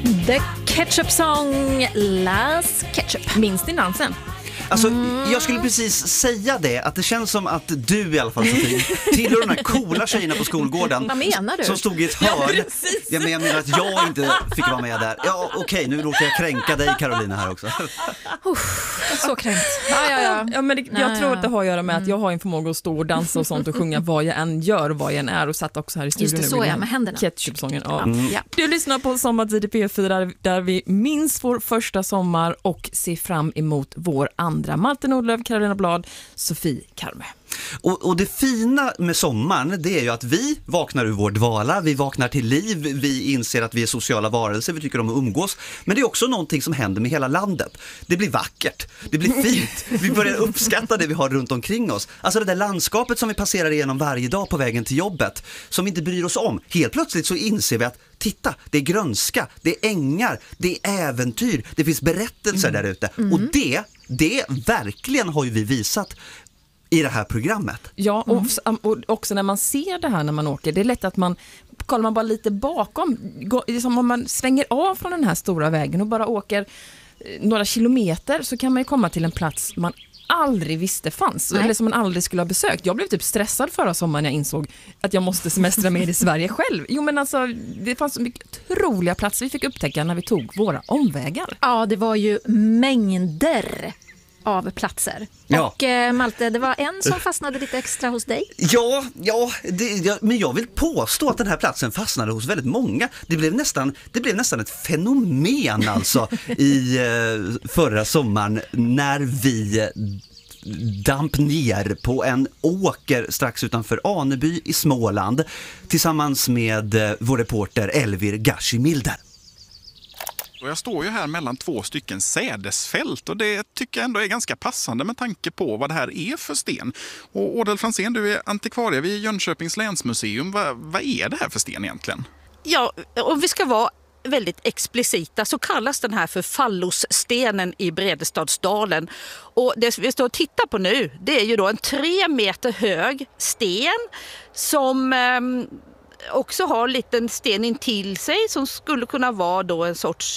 The Ketchup Song, Las Ketchup. Minns ni dansen? Alltså, jag skulle precis säga det, att det känns som att du i alla fall, Sofie, tillhör de här coola tjejerna på skolgården. Vad menar du? Som stod i ett hörn. Ja, Jag menar att jag inte fick vara med där. Ja, okej, nu råkar jag kränka dig, Carolina, här också. Så kränkt. Ja, men jag tror att det har att göra med att jag har en förmåga att stå och dansa och sånt och sjunga vad jag än gör, vad jag än är, och satt också här i studion. Just det, så med händerna. Ketchup-sången. Ja. Ja. Du lyssnar på Sommartid i P4 där vi minns vår första sommar och ser fram emot vår andra. Malte Nordlöf, Carolina Blad, Sofie Karme. Och det fina med sommaren, det är ju att vi vaknar ur vår dvala, vi vaknar till liv, vi inser att vi är sociala varelser, vi tycker om att umgås. Men det är också någonting som händer med hela landet. Det blir vackert, det blir fint, vi börjar uppskatta det vi har runt omkring oss. Alltså det där landskapet som vi passerar igenom varje dag på vägen till jobbet, som vi inte bryr oss om. Helt plötsligt så inser vi att titta, det är grönska, det är ängar, det är äventyr, det finns berättelser där ute. Och det verkligen har ju vi visat i det här programmet. Ja, och också när man ser det här när man åker, det är lätt att kollar man bara lite bakom, som om man svänger av från den här stora vägen och bara åker några kilometer, så kan man ju komma till en plats man aldrig visste fanns, eller som man aldrig skulle ha besökt. Jag blev typ stressad förra sommaren när jag insåg att jag måste semestra med i Sverige själv. Jo, men alltså, det fanns så mycket otroliga platser vi fick upptäcka när vi tog våra omvägar. Ja, det var ju mängder av platser. Ja. Och Malte, det var en som fastnade lite extra hos dig. Men jag vill påstå att den här platsen fastnade hos väldigt många. Det blev nästan ett fenomen alltså i förra sommaren när vi damp ner på en åker strax utanför Aneby i Småland tillsammans med vår reporter Elvir Gashi-Milder. Och jag står ju här mellan 2 stycken sädesfält, och det tycker jag ändå är ganska passande med tanke på vad det här är för sten. Och Ådel Fransén, du är antikvarie vid Jönköpings länsmuseum. Vad är det här för sten egentligen? Ja, om vi ska vara väldigt explicita så kallas den här för fallosstenen i Bredestadsdalen. Och det vi står och tittar på nu, det är ju då en 3 meter hög sten som också har en liten sten in till sig som skulle kunna vara då en sorts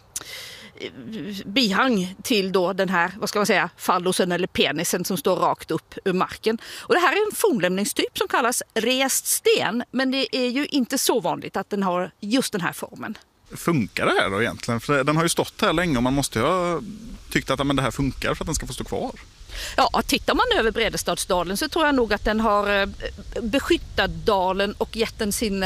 bihang till då den här, vad ska man säga, fallosen eller penisen som står rakt upp ur marken. Och det här är en fornlämningstyp som kallas rest sten, men det är ju inte så vanligt att den har just den här formen. Funkar det här då egentligen? För den har ju stått här länge och man måste ju ha tyckt att det här funkar för att den ska få stå kvar. Ja, tittar man över Bredestadsdalen så tror jag nog att den har beskyddat dalen och gett den sin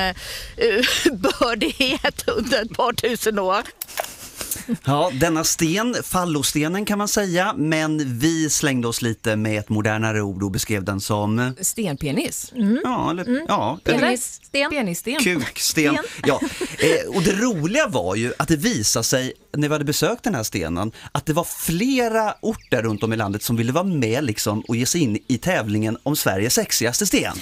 bördighet under ett par tusen år. Ja, denna sten, fallostenen kan man säga, men vi slängde oss lite med ett modernare ord och beskrev den som stenpenis. Ja, Penissten. Penissten. Kuksten. Ja. Och det roliga var ju att det visade sig när vi hade besökt den här stenen att det var flera orter runt om i landet som ville vara med liksom och ge sig in i tävlingen om Sveriges sexigaste sten.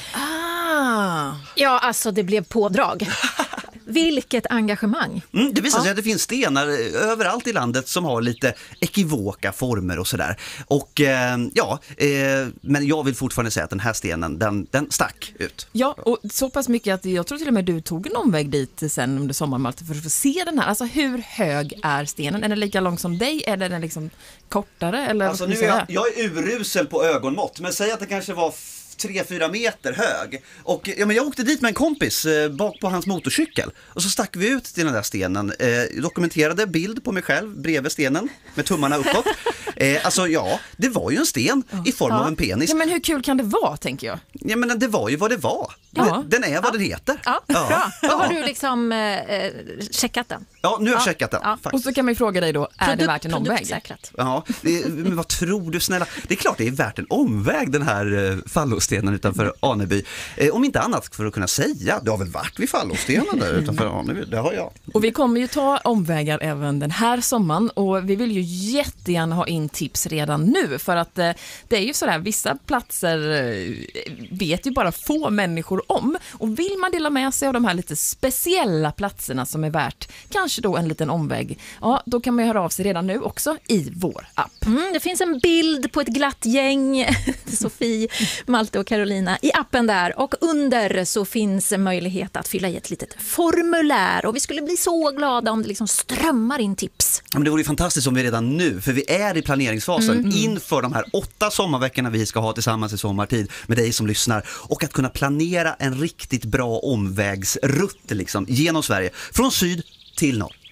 Ja, alltså det blev pådrag. Vilket engagemang. Det visar sig att det finns stenar överallt i landet som har lite ekivoka former och sådär. Och men jag vill fortfarande säga att den här stenen, den stack ut. Ja, och så pass mycket att jag tror till och med du tog en omväg dit sen under sommaren, Malte, för att få se den här. Alltså hur hög är stenen? Är den lika lång som dig? Eller är den liksom kortare? Eller alltså nu är jag är urusel på ögonmått, men säg att det kanske var 3-4 meter hög. Och ja, men jag åkte dit med en kompis bak på hans motorcykel. Och så stack vi ut till den där stenen. Dokumenterade bild på mig själv bredvid stenen med tummarna uppåt. Alltså ja, det var ju en sten i form av en penis. Ja, men hur kul kan det vara, tänker jag? Ja, men det var ju vad det var. Ja. Den är vad den heter. Ja, bra. Då har du liksom checkat den. Ja, nu har jag checkat den. Och så kan man ju fråga dig då, är det värt en omväg? Ja, men vad tror du snälla? Det är klart det är värt en omväg, den här fallostenen utanför Aneby. Om inte annat för att kunna säga, det har väl varit vid fallostenen där utanför Aneby, det har jag. Och vi kommer ju ta omvägar även den här sommaren, och vi vill ju jättegärna ha in tips redan nu, för att det är ju sådär, vissa platser vet ju bara få människor om, och vill man dela med sig av de här lite speciella platserna som är värt kanske då en liten omväg, ja, då kan man ju höra av sig redan nu också i vår app. Det finns en bild på ett glatt gäng. Sofie, Malte Malte och Carolina i appen där, och under så finns möjlighet att fylla i ett litet formulär, och vi skulle bli så glada om det liksom strömmar in tips. Men det vore ju fantastiskt om vi redan nu, för vi är i planeringsfasen inför de här 8 sommarveckorna vi ska ha tillsammans i sommartid med dig som lyssnar, och att kunna planera en riktigt bra omvägsrutt liksom, genom Sverige, från syd till norr.